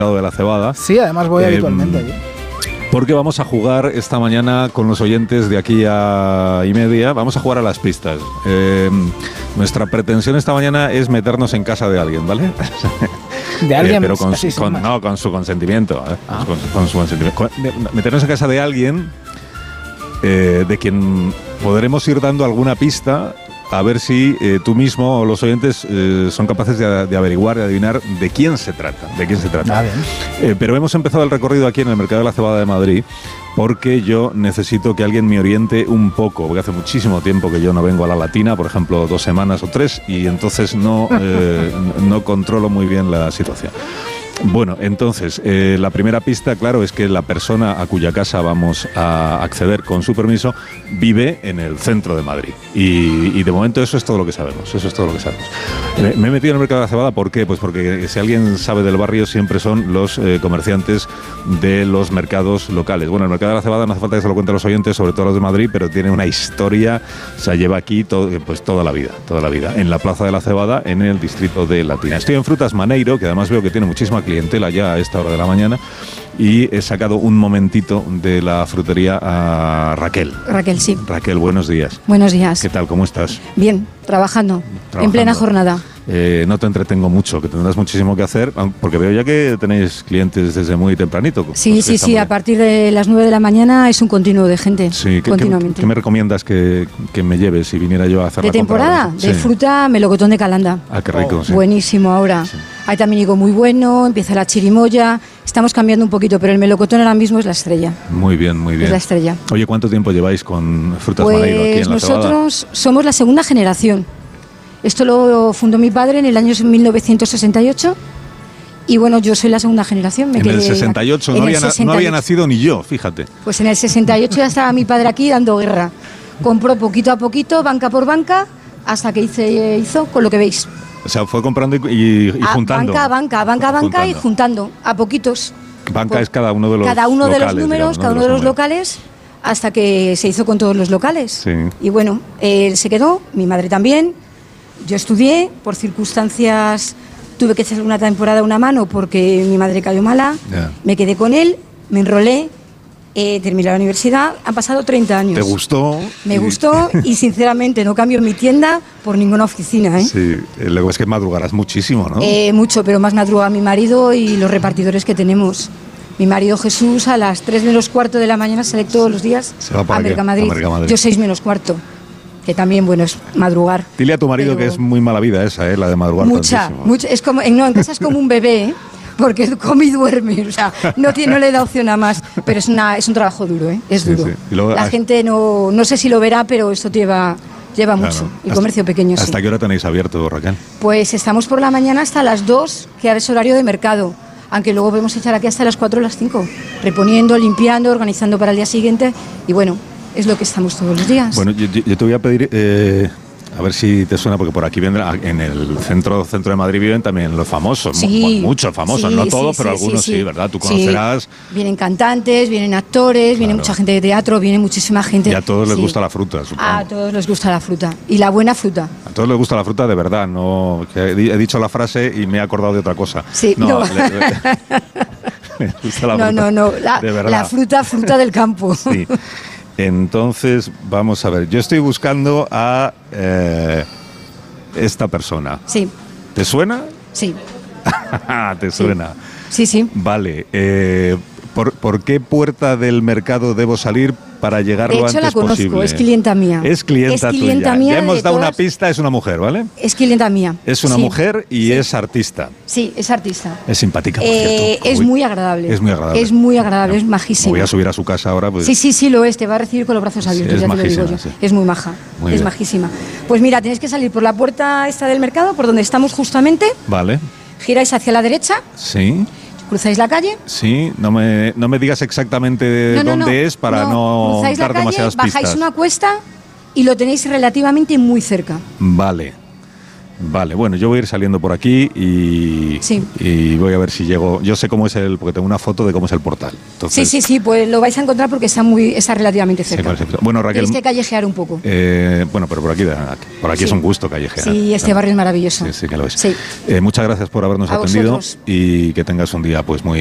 de la Cebada. Sí, además voy habitualmente allí. Porque vamos a jugar esta mañana con los oyentes de aquí a y media. Vamos a jugar a las pistas. Nuestra pretensión esta mañana es meternos en casa de alguien, ¿vale? De alguien, pero con su consentimiento. Con su consentimiento. Meternos en casa de alguien de quien podremos ir dando alguna pista, a ver si tú mismo o los oyentes son capaces de averiguar, de adivinar de quién se trata. Pero hemos empezado el recorrido aquí en el Mercado de la Cebada de Madrid porque yo necesito que alguien me oriente un poco, porque hace muchísimo tiempo que yo no vengo a la Latina, por ejemplo 2 semanas o 3, y entonces no controlo muy bien la situación. Bueno, entonces, la primera pista, claro, es que la persona a cuya casa vamos a acceder con su permiso vive en el centro de Madrid. Y de momento eso es todo lo que sabemos. Me he metido en el Mercado de la Cebada, ¿por qué? Pues porque si alguien sabe del barrio siempre son los comerciantes de los mercados locales. Bueno, el Mercado de la Cebada no hace falta que se lo cuente a los oyentes, sobre todo los de Madrid, pero tiene una historia, se lleva aquí toda la vida, en la Plaza de la Cebada, en el distrito de Latina. Estoy en Frutas Maneiro, que además veo que tiene muchísima clientela ya a esta hora de la mañana, y he sacado un momentito de la frutería a Raquel. Raquel, sí. Raquel, buenos días. Buenos días. ¿Qué tal? ¿Cómo estás? Bien, trabajando. En plena jornada. No te entretengo mucho, que tendrás muchísimo que hacer, porque veo ya que tenéis clientes desde muy tempranito. Sí, a partir de las 9 de la mañana es un continuo de gente, sí, continuamente. ¿Qué me recomiendas que me lleves si viniera yo a hacer ¿De temporada? De fruta, melocotón de Calanda. Ah, qué rico, sí. Buenísimo ahora. Sí. Hay también higo muy bueno, empieza la chirimoya, estamos cambiando un poquito, pero el melocotón ahora mismo es la estrella. Muy bien. Es la estrella. Oye, ¿cuánto tiempo lleváis con Frutas Maneiro aquí en la Cebada? Nosotros somos la segunda generación. Esto lo fundó mi padre en el año 1968 y bueno, yo soy la segunda generación. En el 68 no había nacido ni yo, fíjate. Pues en el 68 ya estaba mi padre aquí dando guerra. Compró poquito a poquito, banca por banca, hasta que hizo con lo que veis. O sea, fue comprando y juntando. Banca y juntando, a poquitos. Banca es cada uno de los números, cada uno de los locales, hasta que se hizo con todos los locales. Sí. Y bueno, él se quedó, mi madre también. Yo estudié, por circunstancias tuve que hacer una temporada una mano porque mi madre cayó mala, me quedé con él, me enrolé, terminé la universidad, han pasado 30 años. ¿Te gustó? Me gustó y sinceramente no cambio mi tienda por ninguna oficina. Sí, luego es que madrugarás muchísimo, ¿no? Mucho, pero más madruga mi marido y los repartidores que tenemos. Mi marido Jesús a las 3 menos cuarto de la mañana sale todos los días a Mercamadrid. Yo 6 menos cuarto. Que también, bueno, es madrugar. Dile a tu marido que es muy mala vida esa, la de madrugar mucha. Es como, en casa es como un bebé, porque come y duerme, o sea, no le da opción a más, pero es un trabajo duro, es duro. Sí. Y luego, la gente no sé si lo verá, pero esto lleva mucho, el comercio pequeño. ¿Hasta qué hora tenéis abierto, Raquel? Pues estamos por la mañana hasta las 2, que ahora es horario de mercado, aunque luego podemos echar aquí hasta las 4 o las 5, reponiendo, limpiando, organizando para el día siguiente, y bueno, es lo que estamos todos los días. Bueno, yo te voy a pedir, a ver si te suena, porque por aquí vienen, en el centro de Madrid viven también los famosos, muchos famosos, no todos, pero algunos sí, ¿verdad? Tú conocerás. Vienen cantantes, vienen actores, viene mucha gente de teatro, viene muchísima gente. Y a todos les gusta la fruta, supongo. A todos les gusta la fruta, y la buena fruta. A todos les gusta la fruta de verdad, no. Que he dicho la frase y me he acordado de otra cosa. Sí, no. La fruta del campo. Sí. Entonces, vamos a ver. Yo estoy buscando a esta persona. Sí. ¿Te suena? Sí. ¿Te suena? Sí. Vale. ¿Por qué puerta del mercado debo salir para llegar lo antes posible? De hecho, la conozco, es clienta mía. Es clienta tuya. Ya hemos dado una pista, es una mujer, ¿vale? Es clienta mía. Es una mujer y es artista. Sí, es artista. Es simpática, por cierto. Es muy agradable. Es muy agradable. Es muy agradable, es majísima. Me voy a subir a su casa ahora. Pues. Sí, lo es. Te va a recibir con los brazos abiertos, ya te lo digo yo. Sí. Es muy maja, es majísima. Pues mira, tenéis que salir por la puerta esta del mercado, por donde estamos justamente. Vale. Giráis hacia la derecha. Sí. ¿Cruzáis la calle? Sí, no me digas exactamente dónde es para no dar demasiadas pistas. Bajáis una cuesta y lo tenéis relativamente muy cerca. Vale. Vale, bueno, yo voy a ir saliendo por aquí y voy a ver si llego. Yo sé cómo es porque tengo una foto de cómo es el portal. Entonces, sí, pues lo vais a encontrar porque está relativamente cerca. Sí, bueno, Raquel, tenéis que callejear un poco. Bueno, pero por aquí es un gusto callejear. Sí, este barrio es maravilloso. Sí, que lo es. Sí. Muchas gracias por habernos atendido y que tengas un día pues muy